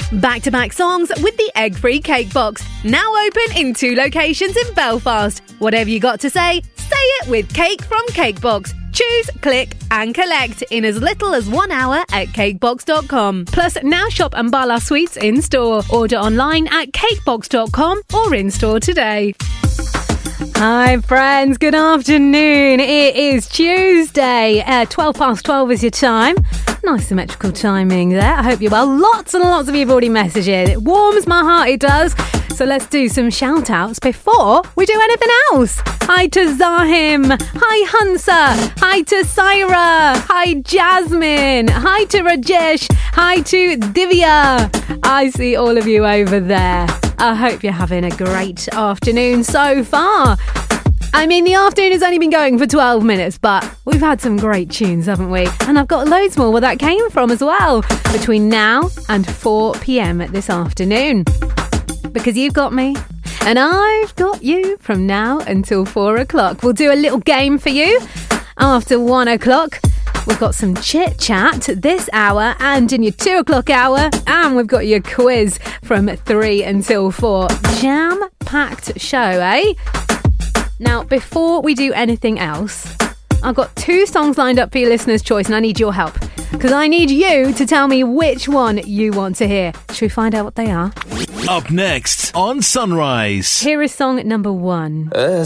Back-to-back songs with the egg-free cake box. Now open in 2 locations in Belfast. Whatever you got to say it with Cake from Cakebox. Choose, click and collect in as little as 1 hour at cakebox.com. Plus, now shop Ambala Sweets in store. Order online at cakebox.com or in store today. Hi friends, good afternoon. It is Tuesday. 12 is your time. Nice symmetrical timing there. I hope you're well. Lots and lots of you have already messaged in. It warms my heart, it does. So let's do some shout outs before we do anything else. Hi to Zahim. Hi Hansa. Hi to Syra. Hi Jasmine. Hi to Rajesh. Hi to Divya. I see all of you over there. I hope you're having a great afternoon so far. I mean, the afternoon has only been going for 12 minutes, but we've had some great tunes, haven't we? And I've got loads more where that came from as well, between now and 4 p.m. this afternoon. Because you've got me, and I've got you from now until 4 o'clock. We'll do a little game for you after 1 o'clock. We've got some chit-chat this hour and in your 2 o'clock hour. And we've got your quiz from 3 until 4. Jam-packed show, eh? Now, before we do anything else, I've got 2 songs lined up for your listener's choice and I need your help. Because I need you to tell me which one you want to hear. Should we find out what they are? Up next on Sunrise. Here is song number 1.